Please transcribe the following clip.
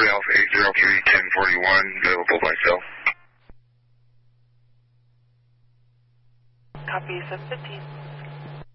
Charlie Alpha 803 1041, available by cell. Copy 715.